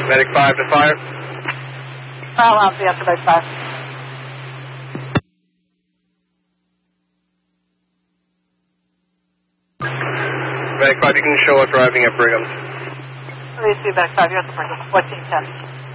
Medic 5 to fire. I'll be after Medic 5. Medic 5, you can show us arriving at Brigham. Please see Medic 5, you're at the Brigham, 1410.